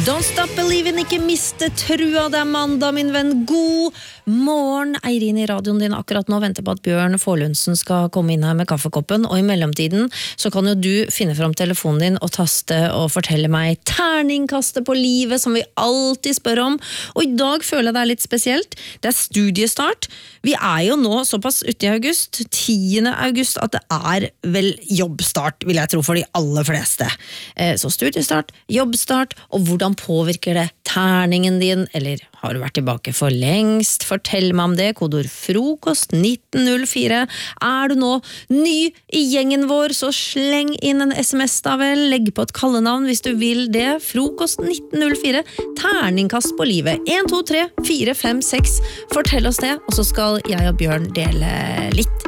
Don't stop believing, ikke miste trua, det mandag, min venn. God morgen, Eirin I radioen din akkurat nå venter på at Bjørn Forlundsen skal komme inn her med kaffekoppen, og I mellomtiden så kan jo du finne fram telefonen din og taste og fortelle meg terningkastet på livet som vi alltid spør om, og I dag føler jeg det litt spesielt. Det studiestart. Vi jo nå såpass ute I august, 10. august, at det vel jobbstart, vil jeg tro for de aller fleste. Så studiestart, jobbstart, og hvordan påvirker det terningen din, eller har du vært tilbake for lengst? Fortell meg om det, kodord frokost 1904. Du nå ny I gjengen vår, så sleng inn en SMS da vel, legg på et kallenavn hvis du vil det, frokost 1904, terningkast på livet, 1, 2, 3, 4, 5, 6, fortell oss det, og så skal jeg og Bjørn dele litt